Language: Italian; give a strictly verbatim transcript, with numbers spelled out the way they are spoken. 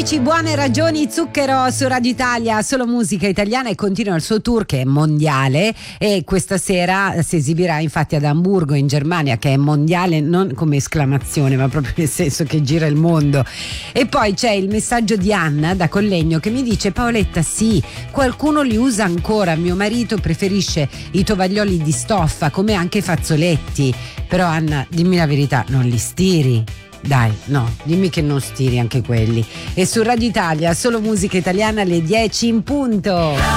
amici, buone ragioni, Zucchero su Radio Italia, solo musica italiana, e continua il suo tour che è mondiale, e questa sera si esibirà infatti ad Amburgo in Germania, che è mondiale non come esclamazione ma proprio nel senso che gira il mondo. E poi c'è il messaggio di Anna da Collegno che mi dice: Paoletta, sì, qualcuno li usa ancora, mio marito preferisce i tovaglioli di stoffa come anche i fazzoletti, però Anna, dimmi la verità, non li stiri? Dai, no, dimmi che non stiri anche quelli. E su Radio Italia, solo musica italiana, alle dieci in punto.